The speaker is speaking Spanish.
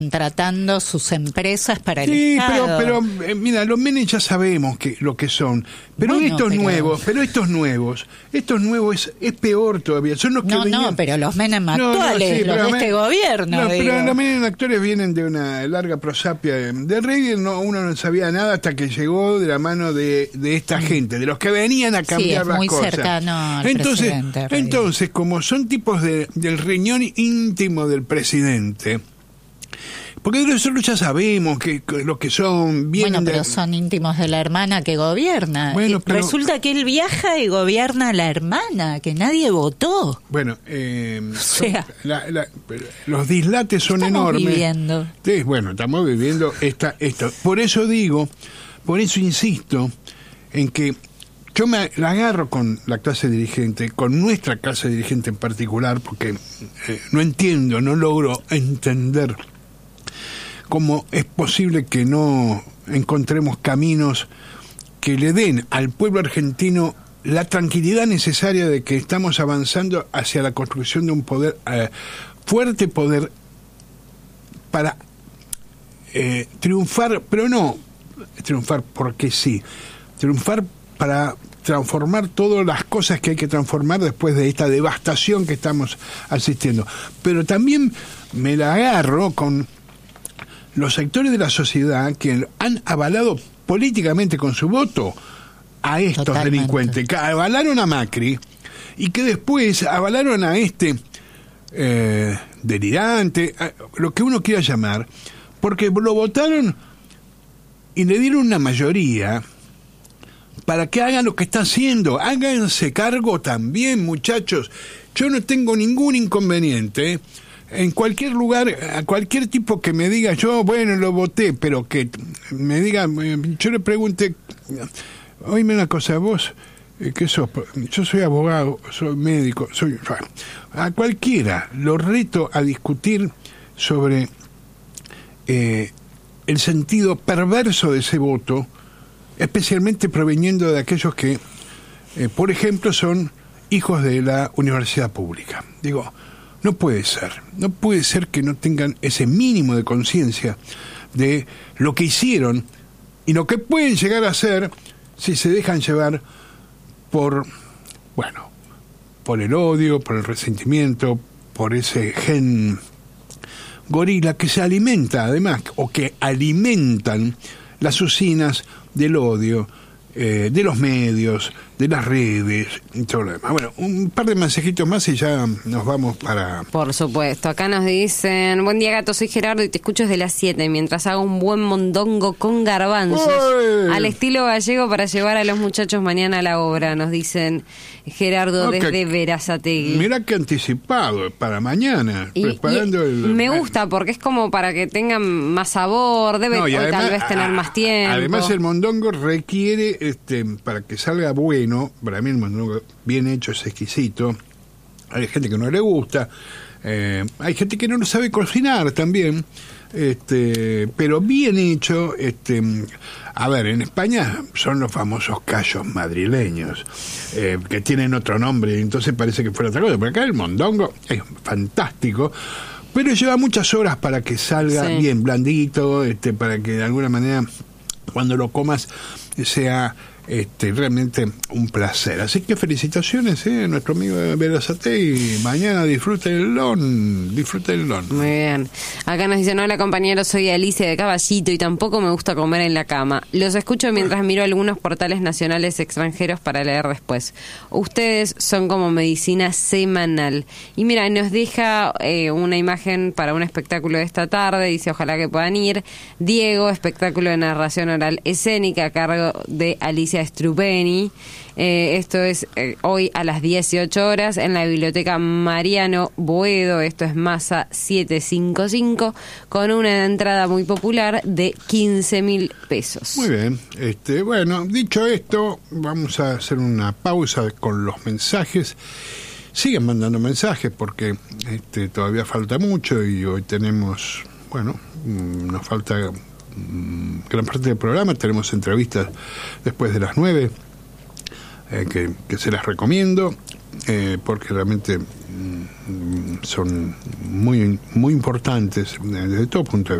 tratando sus empresas para el Sí, Estado. pero mira, los menes ya sabemos lo que son. Pero Bueno, estos nuevos es peor todavía. Son los que venían... pero los Menem actuales, sí, los de este gobierno. No, digo. pero los Menem actuales vienen de una larga prosapia. De Reagan uno no sabía nada hasta que llegó de la mano de esta gente, de los que venían a cambiar las cosas. Sí, es muy cercano al presidente. Entonces, como son tipos del riñón íntimo del presidente... Porque nosotros ya sabemos que lo que son... Bueno, pero son íntimos de la hermana que gobierna. Bueno, pero... Resulta que él viaja y gobierna a la hermana, que nadie votó. Bueno, o sea, los dislates son enormes. Viviendo. Sí, bueno, estamos viviendo esto. Por eso insisto en que yo me la agarro con la clase dirigente, con nuestra clase dirigente en particular, porque no logro entender cómo es posible que no encontremos caminos que le den al pueblo argentino la tranquilidad necesaria de que estamos avanzando hacia la construcción de un poder, fuerte poder, para triunfar, pero no triunfar porque sí, triunfar para transformar todas las cosas que hay que transformar después de esta devastación que estamos asistiendo. Pero también me la agarro con los sectores de la sociedad que han avalado políticamente con su voto a estos delincuentes, que avalaron a Macri y que después avalaron a este delirante, lo que uno quiera llamar, porque lo votaron y le dieron una mayoría para que hagan lo que está haciendo. Háganse cargo también, muchachos. Yo no tengo ningún inconveniente, en cualquier lugar, a cualquier tipo que me diga, yo, bueno, lo voté, pero que me diga, yo le pregunté, oíme una cosa, vos, ¿qué sos? Yo soy abogado, soy médico, a cualquiera lo reto a discutir sobre el sentido perverso de ese voto, especialmente proveniendo de aquellos que, por ejemplo, son hijos de la universidad pública. Digo, no puede ser que no tengan ese mínimo de conciencia de lo que hicieron y lo que pueden llegar a hacer si se dejan llevar por el odio, por el resentimiento, por ese gen gorila que se alimenta además, o que alimentan las usinas del odio, de los medios, de las redes y todo lo demás. Bueno, un par de mensajitos más y ya nos vamos para... Por supuesto, acá nos dicen: buen día, gato, soy Gerardo y te escucho desde las 7 mientras hago un buen mondongo con garbanzos. ¡Uy! Al estilo gallego para llevar a los muchachos mañana a la obra, nos dicen Gerardo desde Berazategui. Mira qué anticipado, para mañana, preparando me gusta porque es como para que tengan más sabor, hoy además, tal vez tener más tiempo. Además el mondongo requiere, para que salga bueno, para mí el mondongo bien hecho es exquisito. Hay gente que no le gusta, hay gente que no lo sabe cocinar también, pero bien hecho. A ver, en España son los famosos callos madrileños, que tienen otro nombre, entonces parece que fuera otra cosa, pero acá el mondongo es fantástico, pero lleva muchas horas para que salga bien blandito, para que de alguna manera cuando lo comas sea realmente un placer. Así que felicitaciones a nuestro amigo Berazategui. Mañana disfrútenlo. Muy bien. Acá nos dicen: hola compañeros, soy Alicia de Caballito y tampoco me gusta comer en la cama. Los escucho mientras miro algunos portales nacionales extranjeros para leer después. Ustedes son como medicina semanal. Y mira, nos deja una imagen para un espectáculo de esta tarde. Dice: ojalá que puedan ir. Diego, espectáculo de narración oral escénica a cargo de Alicia Strupeni. Esto es hoy a las 18 horas en la Biblioteca Mariano Boedo. Esto es Masa 755, con una entrada muy popular de 15.000 pesos. Muy bien. Bueno, dicho esto, vamos a hacer una pausa con los mensajes. Sigan mandando mensajes porque todavía falta mucho y hoy tenemos, nos falta gran parte del programa. Tenemos entrevistas después de las 9 que se las recomiendo porque realmente son muy, muy importantes desde todo punto de